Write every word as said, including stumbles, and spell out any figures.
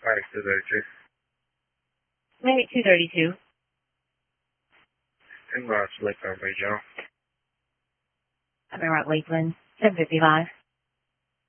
Alright, two thirty-two. Maybe two thirty-two. Inbound, Lakeland, Ray Joe. I've been around Lakeland, seven fifty-five.